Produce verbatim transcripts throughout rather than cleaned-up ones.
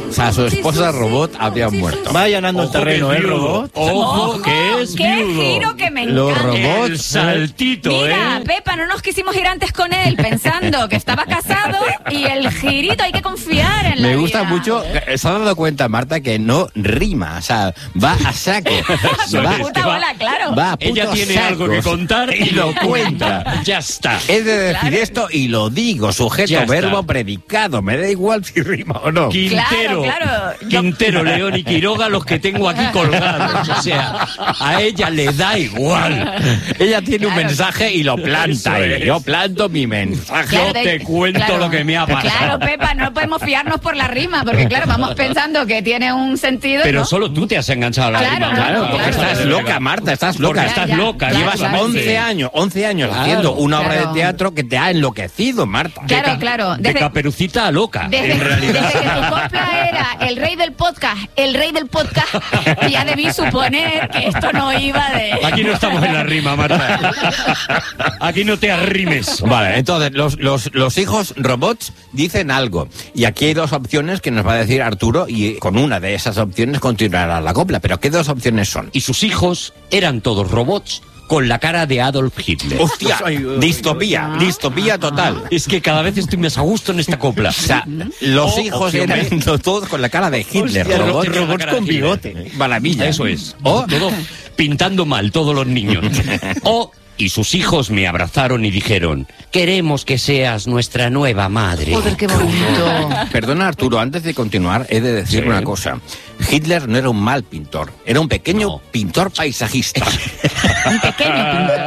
O sea, su esposa robot había muerto. Va allanando el terreno, ¿eh, robot? Ojo, que es ¡Qué viudo. giro que me Los encanta! robots, El saltito, Mira, ¿eh? Pepa, no nos quisimos ir antes con él pensando que estaba casado y el girito, hay que confiar en la Me gusta vida. mucho, ¿se ha dado cuenta, Marta, que no rima? O sea, va a saco. Eso va, es, puta que va- bola, claro. va a puto Ella tiene saco. algo que contar y lo cuenta. Ya está. He de decir esto y lo digo, sujeto, Ya está. verbo, predicado. Me da igual si rima o no. Quintero, Claro, claro. Yo- Quintero, León y Quiroga, los que tengo aquí colgados. O sea, a ella le da igual. Ella tiene un Claro. mensaje y lo planta. Eso ahí. es. Yo planto mi mensaje. Yo te cuento lo que me ha pasado. Claro, Pepa, no podemos fiarnos por la rima, porque claro, vamos pensando que tiene un sentido, Pero ¿no? solo tú te has enganchado a la Claro, rima. no, Claro, no, porque claro. estás loca, Marta, estás loca. Porque estás Ya, ya, loca. ya, Llevas claro. once años, once años Claro, haciendo una obra claro. de teatro que te ha enloquecido, Marta. Claro, Ca- claro. De Desde, Caperucita a loca, desde, en realidad. desde que tu copla era el rey del podcast, el rey del podcast, ya debí suponer que esto no iba de... Aquí no estamos en la rima, Marta. Aquí no te arrimes. Vale, entonces los, los, los hijos robots dicen algo. Y aquí hay dos opciones que nos va a decir Arturo y con una de esas opciones continuará la copla. Pero ¿qué dos opciones son? Y sus hijos eran todos robots con la cara de Adolf Hitler. ¡Hostia! Ay, ay, ay, Distopía, distopía total. Es que cada vez estoy más a gusto en esta copla. O sea, los O hijos opción eran B. todos con la cara de Hitler. Hostia, robots, robots, robots con bigote. Maravilla. Eso es. O Todo pintando mal, todos los niños. O, y sus hijos me abrazaron y dijeron, queremos que seas nuestra nueva madre. Joder, qué bonito. Perdona, Arturo, antes de continuar, he de decir Sí. una cosa. Hitler no era un mal pintor, era un pequeño No. pintor paisajista. Un pequeño pintor.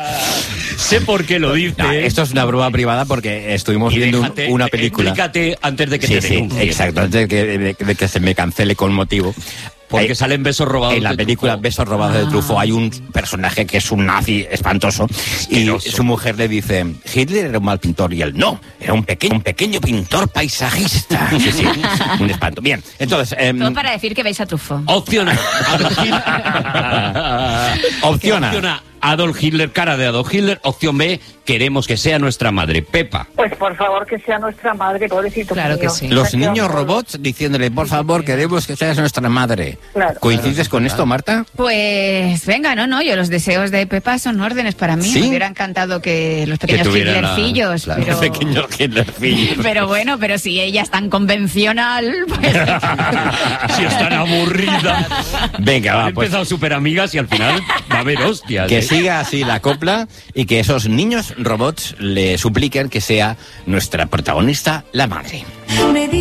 Sé por qué lo dice. No, esto es una broma privada porque estuvimos Y viendo un- déjate, una película. Explícate antes de que Sí, te sí, denuncie. exacto, antes de que, de- de que se me cancele con motivo. Porque Hay- salen besos robados. En la de película Truffaut. Besos robados de Truffaut hay un personaje que es un nazi espantoso y Asqueroso. su mujer le dice, Hitler era un mal pintor y él no, era un pequeño, un pequeño pintor paisajista. Sí, sí, un espanto. Bien, entonces... em, Todo para decir que veis a Truffaut. Opción A. Adolf Hitler. Opción A. Opción A. Adolf Hitler, cara de Adolf Hitler. Opción B. Queremos que sea nuestra madre. Pepa. Pues por favor que sea nuestra madre, pobrecito Claro que mío. sí. Los Qué niños horror. robots diciéndole, por favor, queremos que seas nuestra madre. Claro. ¿Coincides con esto, Marta? Pues venga, no, no, yo los deseos de Pepa son órdenes para mí. ¿Sí? Me hubiera encantado que los pequeños tuvieran la- Hitlercillos, claro. pero... Pequeños Hitlercillos. Pero bueno, pero si ella es tan convencional, pues... Si están aburridas. Venga, va, Han pues empezado súper amigas y al final va a haber hostias. que ¿eh? siga así la copla y que esos niños robots le supliquen que sea nuestra protagonista, la madre. Me